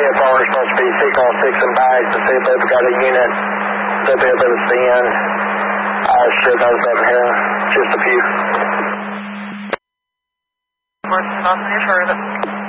AFR is supposed to be 6 on 6 and bags to see if they've got a unit to be able to send. Sure those over here, just a few. Working on the affirmative.